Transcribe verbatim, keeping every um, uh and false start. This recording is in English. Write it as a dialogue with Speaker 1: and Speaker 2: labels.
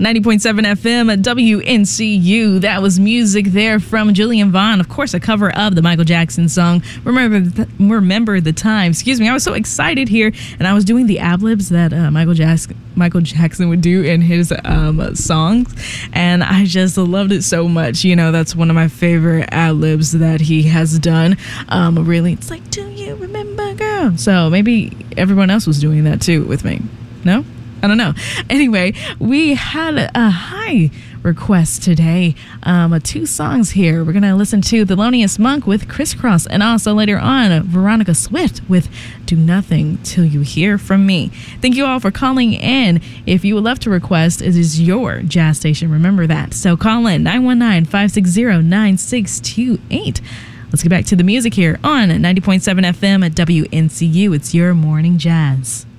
Speaker 1: ninety point seven F M at W N C U. That was music there from Julian Vaughn. Of course, a cover of the Michael Jackson song, Remember the, Remember the Time. Excuse me. I was so excited here, and I was doing the ad-libs that uh, Michael, Jas- Michael Jackson would do in his um, songs, and I just loved it so much. You know, that's one of my favorite ad-libs that he has done. Um, really, it's like, do you remember, girl? So maybe everyone else was doing that too with me. No? I don't know. Anyway, we had a high request today. Um, two songs here. We're going to listen to Thelonious Monk with Crisscross, and also later on, Veronica Swift with Do Nothing Till You Hear From Me. Thank you all for calling in. If you would love to request, it is your jazz station. Remember that. So call in nine one nine, five six zero, nine six two eight. Let's get back to the music here on ninety point seven F M at W N C U. It's your morning jazz.